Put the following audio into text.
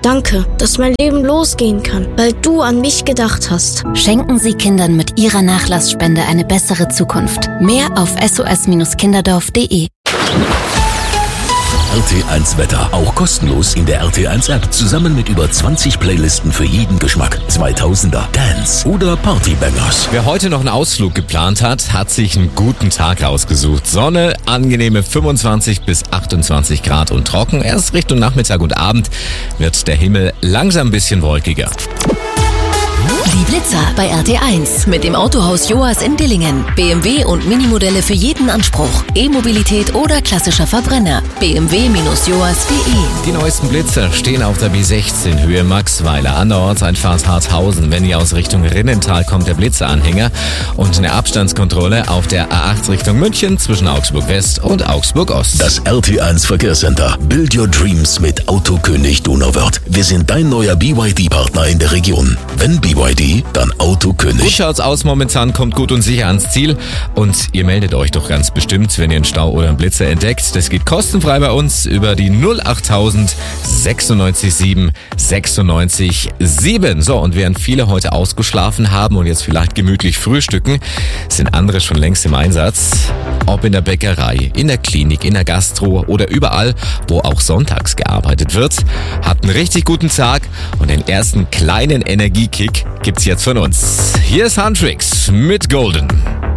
Danke, dass mein Leben losgehen kann, weil du an mich gedacht hast. Schenken Sie Kindern mit Ihrer Nachlassspende eine bessere Zukunft. Mehr auf sos-kinderdorf.de. RT1 Wetter, auch kostenlos in der RT1 App, zusammen mit über 20 Playlisten für jeden Geschmack. 2000er, Dance oder Partybangers. Wer heute noch einen Ausflug geplant hat, hat sich einen guten Tag rausgesucht. Sonne, angenehme 25 bis 28 Grad und trocken. Erst Richtung Nachmittag und Abend wird der Himmel langsam ein bisschen wolkiger. Die Blitzer bei RT1 mit dem Autohaus Joas in Dillingen. BMW und Minimodelle für jeden Anspruch. E-Mobilität oder klassischer Verbrenner. bmw-joas.de. Die neuesten Blitzer stehen auf der B16 Höhe Maxweiler. Anderorts Einfahrt Harthausen. Wenn ihr aus Richtung Rinnental kommt, der Blitzeranhänger. Und eine Abstandskontrolle auf der A8 Richtung München zwischen Augsburg West und Augsburg Ost. Das RT1 Verkehrscenter. Build your dreams mit Autokönig Donauwörth. Wir sind dein neuer BYD-Partner in der Region. Wenn BYD, dann Autokönig. Gut schaut's aus momentan, kommt gut und sicher ans Ziel. Und ihr meldet euch doch ganz bestimmt, wenn ihr einen Stau oder einen Blitzer entdeckt. Das geht kostenfrei bei uns über die 08000 96 7 96 7. So, und während viele heute ausgeschlafen haben und jetzt vielleicht gemütlich frühstücken, sind andere schon längst im Einsatz. Ob in der Bäckerei, in der Klinik, in der Gastro oder überall, wo auch sonntags gearbeitet wird. Habt einen richtig guten Tag und den ersten kleinen Energiekick gibt's jetzt von uns. Hier ist Huntrix mit Golden.